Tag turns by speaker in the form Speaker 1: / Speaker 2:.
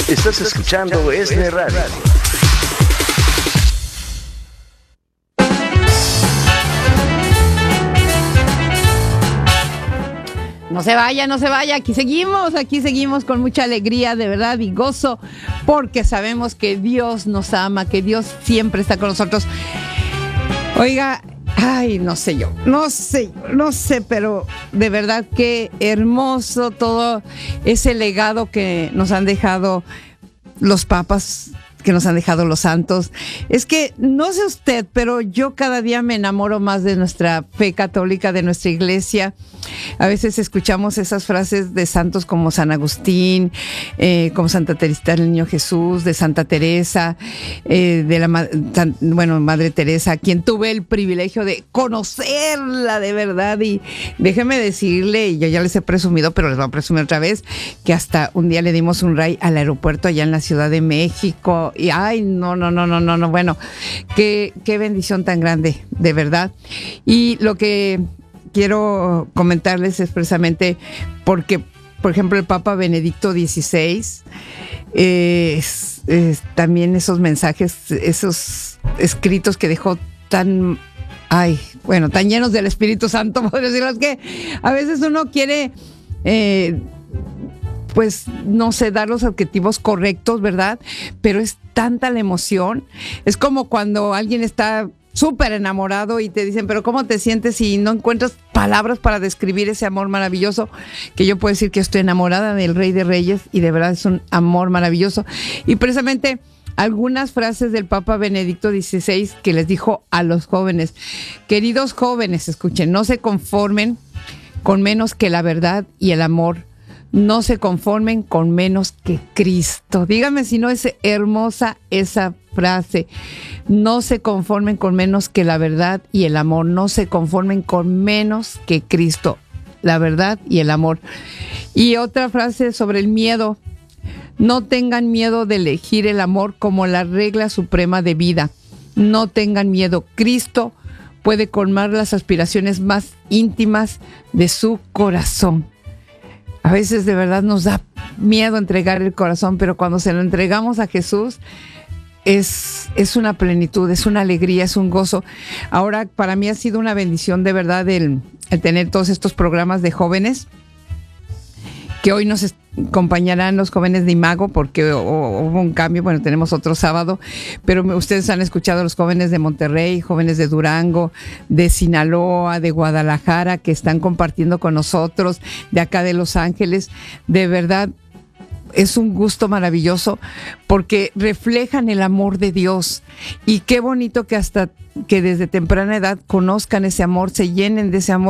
Speaker 1: Estás escuchando ESNE Radio.
Speaker 2: No se vaya, no se vaya, aquí seguimos con mucha alegría, de verdad, y gozo, porque sabemos que Dios nos ama, que Dios siempre está con nosotros. Oiga, ay, no sé, pero de verdad qué hermoso todo ese legado que nos han dejado los papas, que nos han dejado los santos. Es que no sé usted, pero yo cada día me enamoro más de nuestra fe católica, de nuestra iglesia. A veces escuchamos esas frases de santos como San Agustín, como Santa Teresita del Niño Jesús, de Santa Teresa, de la Madre Teresa, quien tuve el privilegio de conocerla de verdad. Y déjeme decirle, y yo ya les he presumido, pero les voy a presumir otra vez, que hasta un día le dimos un ride al aeropuerto allá en la Ciudad de México. Y ay, no, bueno, qué bendición tan grande, de verdad. Y lo que quiero comentarles es precisamente porque, por ejemplo, el Papa Benedicto XVI, también esos mensajes, esos escritos que dejó tan llenos del Espíritu Santo, podría decirlo, es que a veces uno quiere pues no sé, dar los adjetivos correctos, ¿verdad? Pero es tanta la emoción. Es como cuando alguien está súper enamorado y te dicen, pero ¿cómo te sientes si no encuentras palabras para describir ese amor maravilloso? Que yo puedo decir que estoy enamorada del Rey de Reyes y de verdad es un amor maravilloso. Y precisamente algunas frases del Papa Benedicto XVI que les dijo a los jóvenes: queridos jóvenes, escuchen, no se conformen con menos que la verdad y el amor. No se conformen con menos que Cristo. Dígame si no es hermosa esa frase. No se conformen con menos que la verdad y el amor. No se conformen con menos que Cristo. La verdad y el amor. Y otra frase sobre el miedo. No tengan miedo de elegir el amor como la regla suprema de vida. No tengan miedo. Cristo puede colmar las aspiraciones más íntimas de su corazón. A veces de verdad nos da miedo entregar el corazón, pero cuando se lo entregamos a Jesús es una plenitud, es una alegría, es un gozo. Ahora para mí ha sido una bendición de verdad el tener todos estos programas de jóvenes que hoy nos acompañarán los jóvenes de Imago, porque hubo un cambio. Bueno, tenemos otro sábado, pero ustedes han escuchado a los jóvenes de Monterrey, jóvenes de Durango, de Sinaloa, de Guadalajara, que están compartiendo con nosotros, de acá de Los Ángeles. De verdad, es un gusto maravilloso porque reflejan el amor de Dios. Y qué bonito que hasta que desde temprana edad conozcan ese amor, se llenen de ese amor.